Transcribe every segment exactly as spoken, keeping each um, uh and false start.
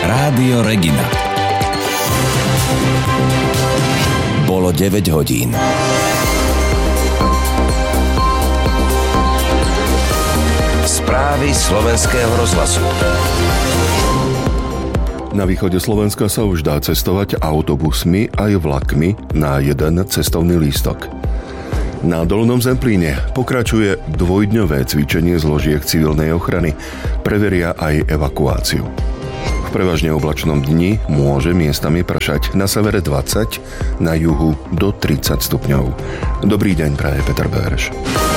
Rádio Regina. Bolo deväť hodín. Správy slovenského rozhlasu. Na východe Slovenska sa už dá cestovať autobusmi aj vlakmi na jeden cestovný lístok. Na Dolnom Zemplíne pokračuje dvojdňové cvičenie zložiek civilnej ochrany. Preveria aj evakuáciu. V prevažne oblačnom dni môže miestami pršať, na severe dvadsať, na juhu do tridsať stupňov. Dobrý deň, praje Peter Bereš.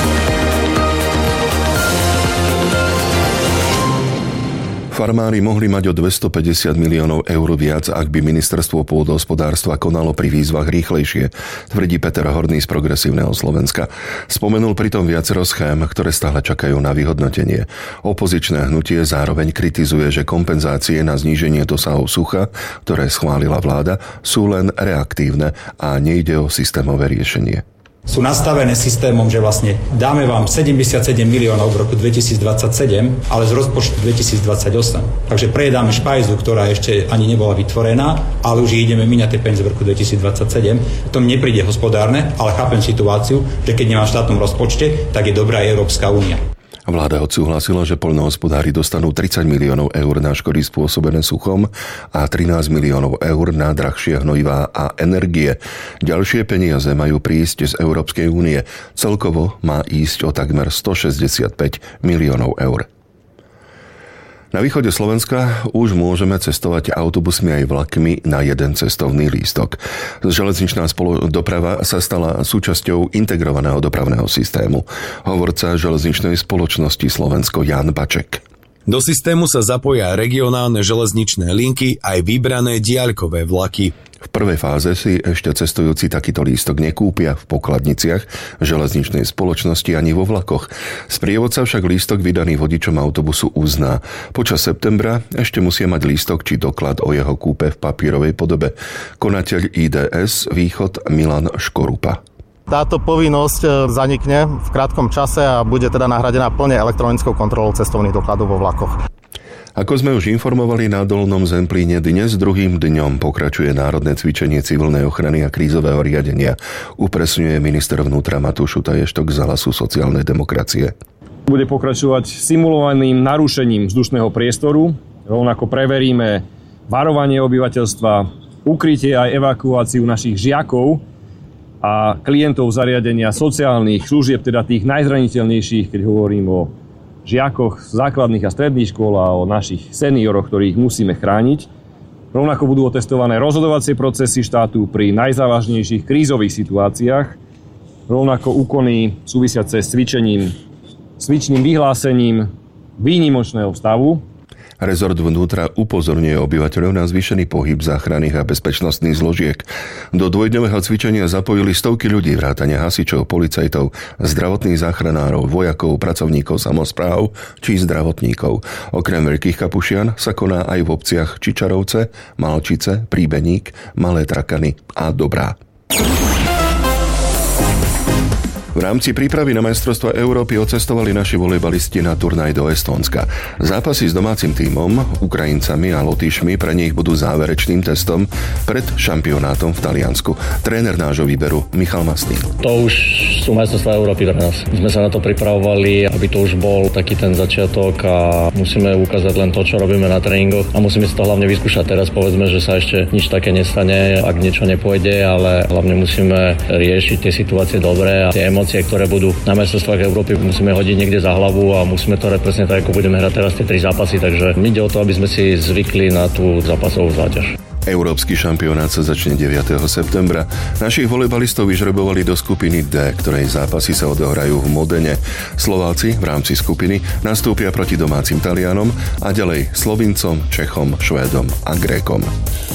Farmári mohli mať o dvestopäťdesiat miliónov eur viac, ak by ministerstvo pôdohospodárstva konalo pri výzvach rýchlejšie, tvrdí Peter Horný z Progresívneho Slovenska. Spomenul pritom viacero schém, ktoré stále čakajú na vyhodnotenie. Opozičné hnutie zároveň kritizuje, že kompenzácie na zníženie dosahov sucha, ktoré schválila vláda, sú len reaktívne a nejde o systémové riešenie. Sú nastavené systémom, že vlastne dáme vám sedemdesiatsedem miliónov v roku dvetisícdvadsaťsedem, ale z rozpočtu dvetisícdvadsaťosem. Takže prejedáme špajzu, ktorá ešte ani nebola vytvorená, ale už ideme míňať tie peniaze v roku dvetisícdvadsaťsedem. To mi nepríde hospodárne, ale chápem situáciu, že keď nemám v štátnom rozpočte, tak je dobrá Európska únia. Vláda odsúhlasila, že poľnohospodári dostanú tridsať miliónov eur na škody spôsobené suchom a trinásť miliónov eur na drahšie hnojivá a energie. Ďalšie peniaze majú prísť z Európskej únie. Celkovo má ísť o takmer stošesťdesiatpäť miliónov eur. Na východe Slovenska už môžeme cestovať autobusmi aj vlakmi na jeden cestovný lístok. Železničná spolo- doprava sa stala súčasťou integrovaného dopravného systému. Hovorca železničnej spoločnosti Slovensko Ján Baček. Do systému sa zapoja regionálne železničné linky aj vybrané diaľkové vlaky. V prvej fáze si ešte cestujúci takýto lístok nekúpia v pokladniciach železničnej spoločnosti ani vo vlakoch. Sprievodca však lístok vydaný vodičom autobusu uzná. Počas septembra ešte musia mať lístok či doklad o jeho kúpe v papierovej podobe. Konateľ í dé es Východ Milan Škorupa. Táto povinnosť zanikne v krátkom čase a bude teda nahradená plne elektronickou kontrolou cestovných dokladov vo vlakoch. Ako sme už informovali, na Dolnom Zemplíne dnes druhým dňom pokračuje národné cvičenie civilnej ochrany a krízového riadenia, upresňuje minister vnútra Matúš Šutaj-Eštok z Hlasu sociálnej demokracie. Bude pokračovať simulovaným narušením vzdušného priestoru, rovnako preveríme varovanie obyvateľstva, ukrytie aj evakuáciu našich žiakov a klientov zariadenia sociálnych služieb, teda tých najzraniteľnejších, keď hovorím o žiakoch základných a stredných škôl a o našich senioroch, ktorých musíme chrániť. Rovnako budú otestované rozhodovacie procesy štátu pri najzávažnejších krízových situáciách, rovnako úkony súvisiace s cvičením, cvičným vyhlásením výnimočného stavu. Rezort vnútra upozorňuje obyvateľov na zvýšený pohyb záchranných a bezpečnostných zložiek. Do dvojdňového cvičenia zapojili stovky ľudí, vrátane hasičov, policajtov, zdravotných záchranárov, vojakov, pracovníkov samospráv či zdravotníkov. Okrem Veľkých Kapušian sa koná aj v obciach Čičarovce, Malčice, Príbeník, Malé Trakany a Dobrá. V rámci prípravy na majstrovstvá Európy odcestovali naši volejbalisti na turnaj do Estónska. Zápasy s domácim tímom, Ukrajincami a Lotyšmi pre nich budú záverečným testom pred šampionátom v Taliansku. Tréner nášho výberu Michal Mastný. To už sú majstrovstvá Európy pre nás. My sme sa na to pripravovali, aby to už bol taký ten začiatok a musíme ukázať len to, čo robíme na tréningoch a musíme si to hlavne vyskúšať. Teraz povedzme, že sa ešte nič také nestane, ak niečo nepôjde, ale hlavne musíme riešiť tie situácie dobre a tie emócie, ktoré budú na majstrovstvách Európy, musíme hodiť niekde za hlavu a musíme to represne tak, ako budeme hrať teraz tie tri zápasy, takže ide o to, aby sme si zvykli na tú zápasovú záťaž. Európsky šampionát sa začne deviateho septembra. Našich volejbalistov vyžrebovali do skupiny D, ktorej zápasy sa odohrajú v Modene. Slováci v rámci skupiny nastúpia proti domácim Talianom a ďalej Slovincom, Čechom, Švédom a Grékom.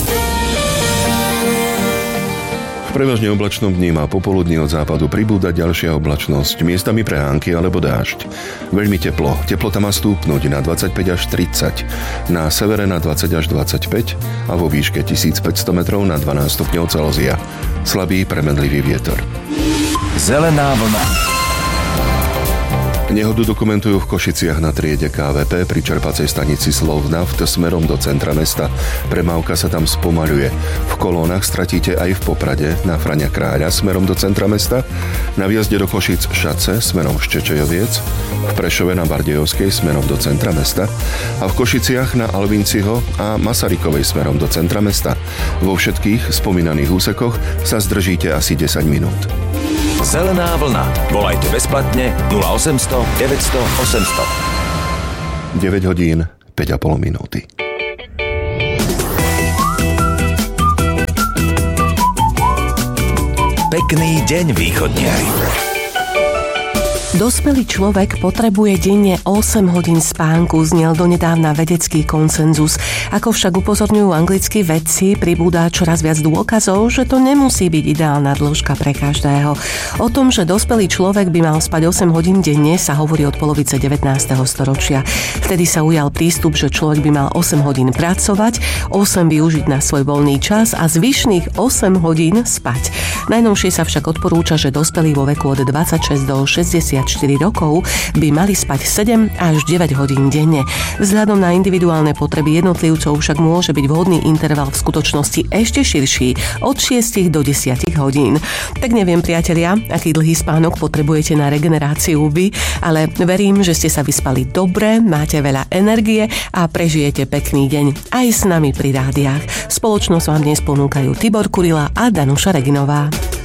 V prevažne oblačnom dni má popoludní od západu pribúdať ďalšia oblačnosť, miestami prehánky alebo dážď. Veľmi teplo, teplota má stúpnuť na dvadsaťpäť až tridsať, na severe na dvadsať až dvadsaťpäť a vo výške tisícpäťsto metrov na dvanásť stupňov Celzia. Slabý premenlivý vietor. Zelená vlna. Nehodu dokumentujú v Košiciach na triede ká vé pé pri čerpacej stanici Slovnaft smerom do centra mesta. Premávka sa tam spomaľuje. V kolónach stratíte aj v Poprade na Frania Kráľa smerom do centra mesta, na výjazde do Košic Šace smerom Ščečejoviec, v Prešove na Bardejovskej smerom do centra mesta a v Košiciach na Alvinciho a Masarykovej smerom do centra mesta. Vo všetkých spomínaných úsekoch sa zdržíte asi desať minút. Zelená vlna. Volajte bezplatne nula osemsto deväťsto osemsto. deväť hodín, päť a pol minúty. Pekný deň, východniari. Dospelý človek potrebuje denne osem hodín spánku, znel donedávna vedecký konsenzus. Ako však upozorňujú anglickí vedci, pribúda čoraz viac dôkazov, že to nemusí byť ideálna dĺžka pre každého. O tom, že dospelý človek by mal spať osem hodín denne, sa hovorí od polovice devätnásteho storočia. Vtedy sa ujal prístup, že človek by mal osem hodín pracovať, osem využiť na svoj voľný čas a zvyšných osem hodín spať. Najnovšie sa však odporúča, že dospelí vo veku od dvadsaťšesť do šesťdesiatštyri rokov by mali spať sedem až deväť hodín denne. Vzhľadom na individuálne potreby jednotlivcov však môže byť vhodný interval v skutočnosti ešte širší, od šiestich do desiatich hodín. Tak neviem, priatelia, aký dlhý spánok potrebujete na regeneráciu vy, ale verím, že ste sa vyspali dobre, máte veľa energie a prežijete pekný deň aj s nami pri rádiách. Spoločnosť vám dnes ponúkajú Tibor Kurila a Danuša Reginová.